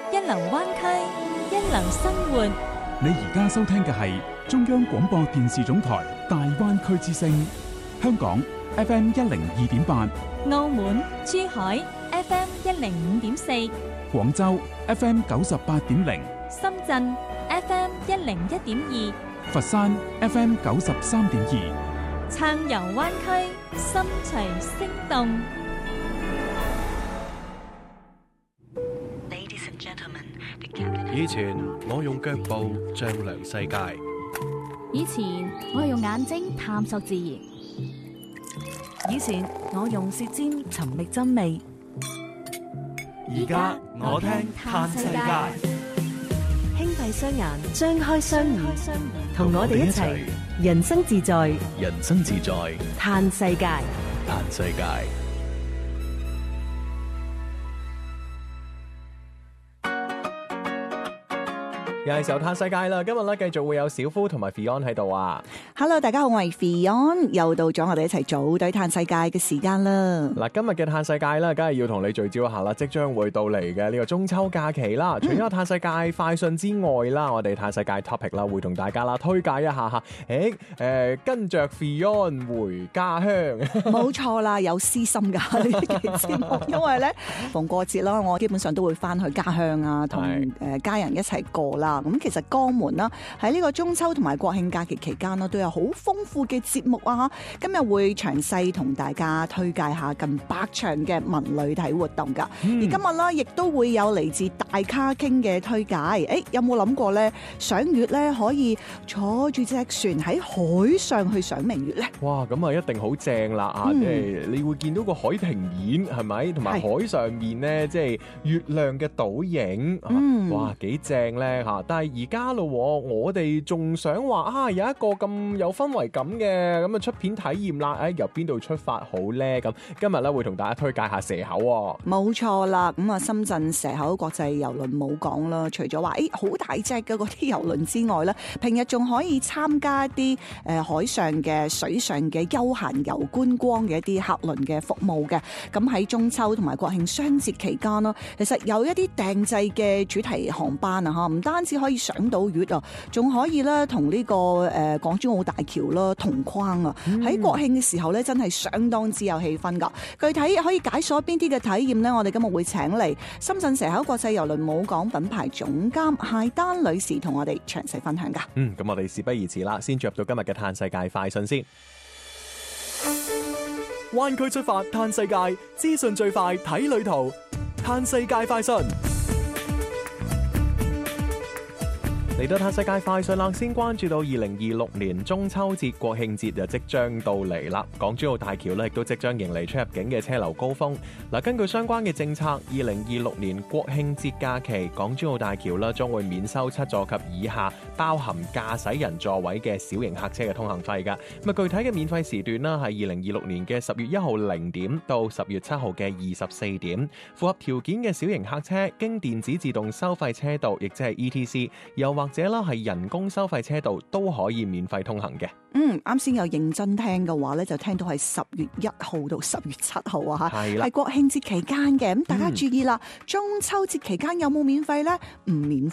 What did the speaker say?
一流灣區，一流生活。 你而家收聽嘅係中央廣播電視總台大灣區之聲，香港 FM 102.8， 澳門、珠海 FM 105.4， 廣州 FM 98.0， 深圳 FM 101.2， 佛山 FM 93.2， 暢遊灣區，心隨聲動。 以前我用腳步丈量世界， 以前我係用眼睛探索自然， 以前我用舌尖尋覓真味， 而家我聽嘆世界。 輕閉雙眼，張開雙耳，同我哋一齊人生自在， 人生自在， 嘆世界， 嘆世界。 又係時候嘆世界啦！今日咧繼續會有小夫同埋 Fion 喺度啊 ！Hello， 大家好，我係 Fion，又到咗我哋一齊組隊嘆世界嘅時間啦！ 嗱，今日嘅嘆世界啦，梗係要同你聚焦下啦，即將會到嚟嘅呢個中秋假期啦。除咗嘆世界快訊之外啦，我哋嘆世界 topic 啦，會同大家啦推介一下吓。跟着 Fion 回家鄉， 冇錯啦，有私心噶呢期節目，因為咧逢過節啦，我基本上都會翻去家鄉啊，同家人一齊過啦。咁其實江門啦，喺呢個中秋同埋國慶假期期間啦，都有好豐富嘅節目啊！今日會詳細同大家推介下近100場嘅文旅體活動噶。而今日啦，亦都會有嚟自大咖傾嘅推介。有冇諗過咧？賞月咧可以坐住隻船喺海上去賞明月咧？ 哇！咁啊一定好正啦啊！即係你會見到個海庭演係咪？同埋海上面咧，即係月亮嘅倒影。哇！幾正咧嚇！但係而家咯，我哋仲想話啊，有一個咁有氛圍感嘅咁嘅出片體驗啦。由邊度出發好咧？咁今日咧會同大家推介下蛇口。冇錯啦，咁啊深圳蛇口國際郵輪冇講啦。除咗話好大隻嘅嗰啲郵輪之外咧，平日仲可以參加一啲海上嘅水上嘅休閒遊觀光嘅一啲客輪嘅服務嘅。咁喺中秋同埋國慶雙節期間啦，其實有一啲訂製嘅主題航班啊嚇，唔單止可以賞到月啊，仲可以咧同呢個港珠澳大橋啦同框啊！喺國慶嘅時候咧，真係相當之有氣氛噶。具體可以解鎖邊啲嘅體驗呢？我哋今日會請嚟深圳蛇口國際郵輪母港品牌總監謝丹女士同我哋詳細分享噶。 咁我哋事不宜遲啦，先進入到今日嘅嘆世界快訊先。灣區出發嘆世界，資訊最快睇旅途，嘆世界快訊。嚟到嘆世界快訊啦，先關注到2026年中秋節、國慶節就即將到嚟啦。港珠澳大橋咧亦都即將迎嚟出入境嘅車流高峰。嗱，根據相關嘅政策，2026年國慶節假期，港珠澳大橋咧將會免收7座及以下包含駕駛人座位嘅小型客車嘅通行費㗎。咁具體嘅免費時段啦係2026年嘅10月1號0點到10月7號嘅24點。符合條件嘅小型客車經電子自動收費車道，亦即係 ETC， 又或者啦係人工收費車道都可以免費通行嘅。 啱先有認真聽嘅話咧，就聽到係10月1號到10月7號啊嚇，係國慶節期間嘅。咁大家注意啦，中秋節期間有冇免費咧？唔免費